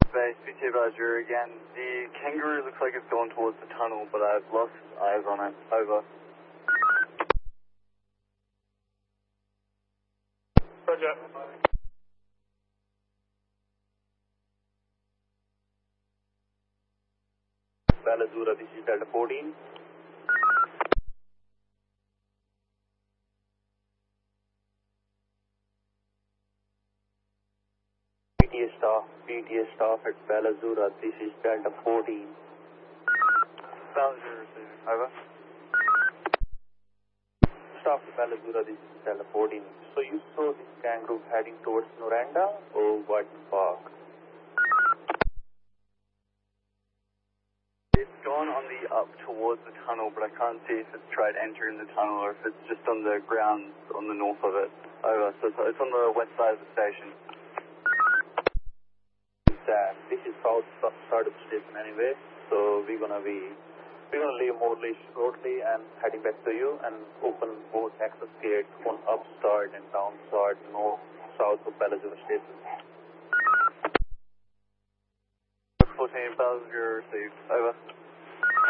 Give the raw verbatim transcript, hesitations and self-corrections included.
Base, P T Badger again. The Kangaroo looks like it's going towards the tunnel, but I've lost eyes on it. Over. Roger. Balazura, this is Delta fourteen. P T A staff, P T A staff at Balazura, this is Delta fourteen. Balazura receiving. Over. Staff at Balazura, this is Delta fourteen. So you saw this kangaroo heading towards Noranda or Whiten Park? It's gone on the up towards the tunnel, but I can't see if it's tried entering the tunnel or if it's just on the ground on the north of it. Over. So it's, it's on the west side of the station. That this is south side of the station anyway, so we're gonna be we're gonna leave Morley shortly and heading back to you and open both access gates on upside and downside north south of Balazura station. fourteen Balazura received. Over.